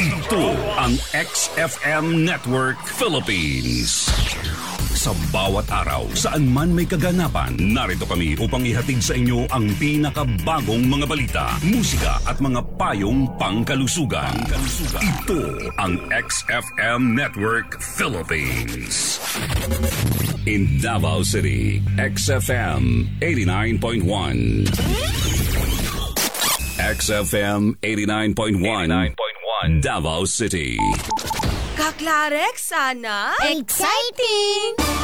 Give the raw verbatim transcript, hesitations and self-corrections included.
Ito ang X F M Network Philippines. Sa bawat araw, saan man may kaganapan, narito kami upang ihatid sa inyo ang pinakabagong mga balita, musika at mga payong pangkalusugan. Ito ang X F M Network Philippines. In Davao City, X F M eighty-nine point one. X F M eighty-nine point one. Davao City. Kaklarek, sana? Exciting!